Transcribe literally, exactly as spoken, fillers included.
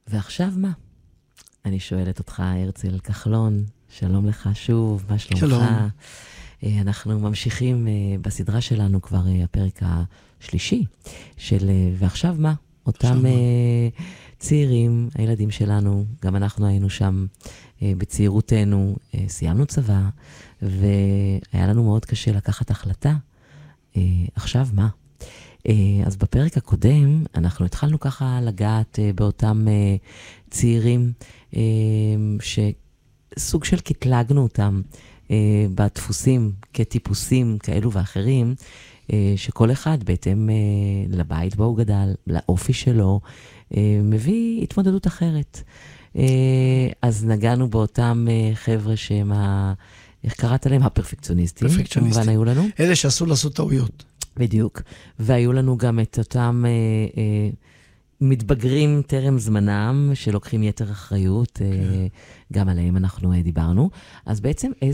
ועכשיו מה? אני שואלת אותך, הרצל כחלון, שלום לך שוב, מה שלומך? שלום. אנחנו ממשיכים בסדרה שלנו כבר הפרק השלישי של ועכשיו מה? אותם צעירים, הילדים שלנו, גם אנחנו היינו שם בצעירותנו, סיימנו צבא, והיה לנו מאוד קשה לקחת החלטה. עכשיו מה? אז בפרק הקודם אנחנו התחלנו ככה לגעת באותם צעירים שסוג של קטלגנו אותם בדפוסים כטיפוסים כאלו ואחרים, שכל אחד בהתאם לבית בו הוא גדל, לאופי שלו, מביא התמודדות אחרת. אז נגענו באותם חבר'ה שהם, ה... איך קראת להם? הפרפקציוניסטים. פרפקציוניסטים. כמובן היו לנו. אלה שעשו לעשות טעויות. בדיוק. והיו לנו גם את אותם אה, אה, מתבגרים טרם זמנם, שלוקחים יתר אחריות, אה, גם עליהם אנחנו אה, דיברנו. אז בעצם איזה